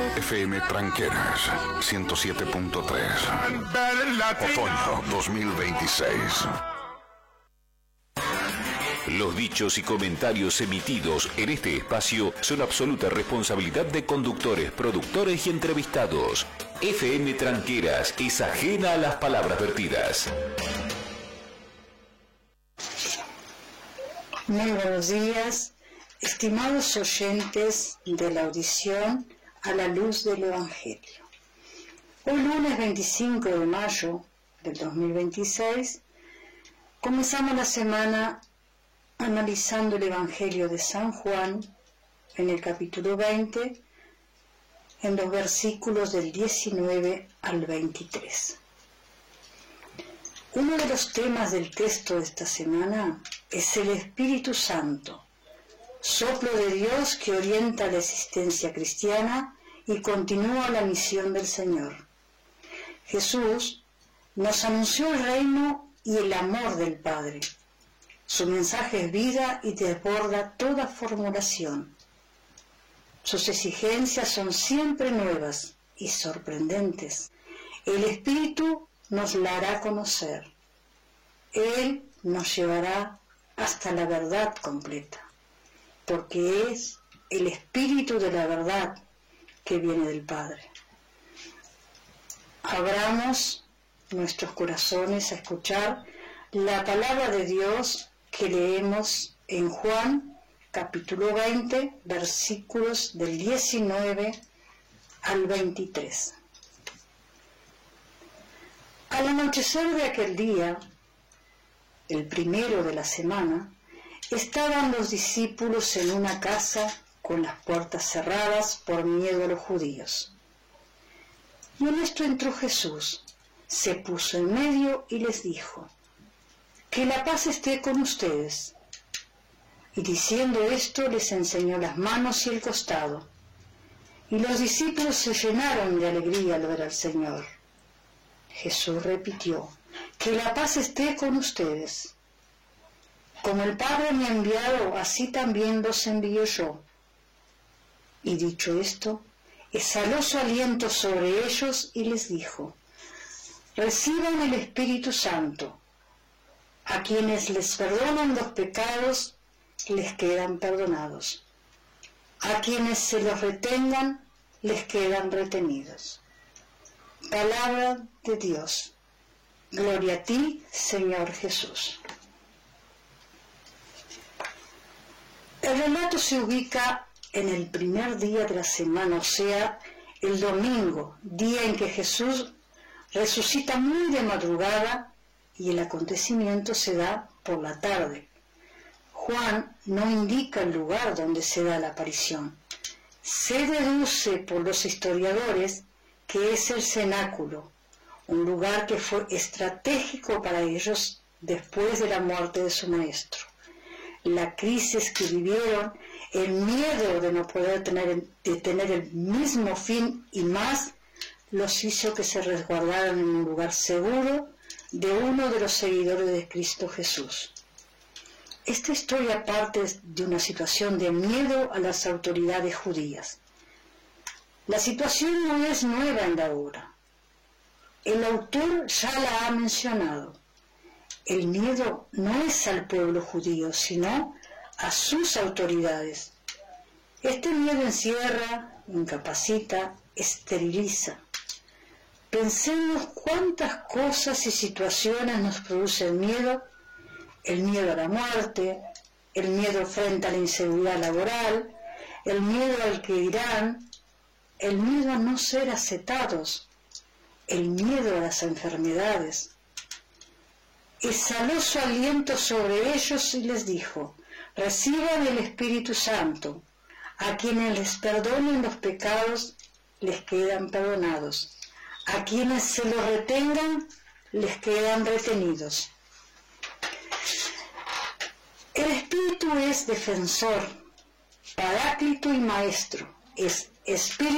FM Tranqueras 107.3. Otoño 2026. Los dichos y comentarios emitidos en este espacio son absoluta responsabilidad de conductores, productores y entrevistados. FM Tranqueras es ajena a las palabras vertidas. Muy buenos días, estimados oyentes de la audición a la luz del Evangelio. Hoy lunes 25 de mayo del 2026 comenzamos la semana analizando el Evangelio de San Juan en el capítulo 20, en los versículos del 19 al 23. Uno de los temas del texto de esta semana es el Espíritu Santo, soplo de Dios que orienta la existencia cristiana y continúa la misión del Señor. Jesús nos anunció el reino y el amor del Padre. Su mensaje es vida y desborda toda formulación. Sus exigencias son siempre nuevas y sorprendentes. El Espíritu nos la hará conocer. Él nos llevará hasta la verdad completa, porque es el Espíritu de la verdad que viene del Padre. Abramos nuestros corazones a escuchar la palabra de Dios que leemos en Juan capítulo 20, versículos del 19 al 23. Al anochecer de aquel día, el primero de la semana, estaban los discípulos en una casa con las puertas cerradas por miedo a los judíos. Y en esto entró Jesús, se puso en medio y les dijo: «Que la paz esté con ustedes». Y diciendo esto les enseñó las manos y el costado. Y los discípulos se llenaron de alegría al ver al Señor. Jesús repitió: «Que la paz esté con ustedes. Como el Padre me ha enviado, así también los envío yo». Y dicho esto, exhaló su aliento sobre ellos y les dijo: «Reciban el Espíritu Santo. A quienes les perdonan los pecados, les quedan perdonados. A quienes se los retengan, les quedan retenidos». Palabra de Dios. Gloria a ti, Señor Jesús. El relato se ubica en el primer día de la semana, o sea, el domingo, día en que Jesús resucita muy de madrugada, y el acontecimiento se da por la tarde. Juan no indica el lugar donde se da la aparición. Se deduce por los historiadores que es el cenáculo, un lugar que fue estratégico para ellos después de la muerte de su maestro. La crisis que vivieron, el miedo de no poder tener el mismo fin y más, los hizo que se resguardaran en un lugar seguro de uno de los seguidores de Cristo Jesús. Esta historia parte de una situación de miedo a las autoridades judías. La situación no es nueva en la obra. El autor ya la ha mencionado. El miedo no es al pueblo judío, sino a sus autoridades. Este miedo encierra, incapacita, esteriliza. Pensemos cuántas cosas y situaciones nos produce el miedo a la muerte, el miedo frente a la inseguridad laboral, el miedo al que dirán, el miedo a no ser aceptados, el miedo a las enfermedades. Exhaló su aliento sobre ellos y les dijo: «Reciban el Espíritu Santo. A quienes les perdonen los pecados, les quedan perdonados. A quienes se los retengan, les quedan retenidos». El Espíritu es defensor, paráclito y maestro, es Espíritu